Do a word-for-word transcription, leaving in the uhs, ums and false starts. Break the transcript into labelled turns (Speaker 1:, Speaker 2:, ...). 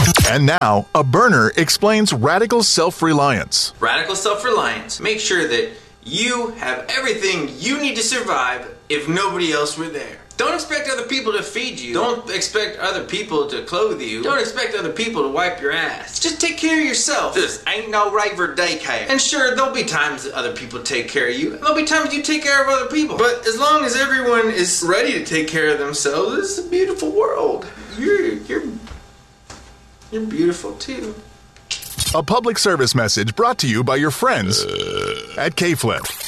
Speaker 1: And now, a burner explains radical self-reliance.
Speaker 2: Radical self-reliance. Make sure that you have everything you need to survive if nobody else were there. Don't expect other people to feed you. Don't expect other people to clothe you. Don't expect other people to wipe your ass. Just take care of yourself. This ain't no Raver daycare. And sure, there'll be times that other people take care of you. And there'll be times you take care of other people. But as long as everyone is ready to take care of themselves, this is a beautiful world. You're, you're, you're beautiful too.
Speaker 1: A public service message brought to you by your friends at K-Flip.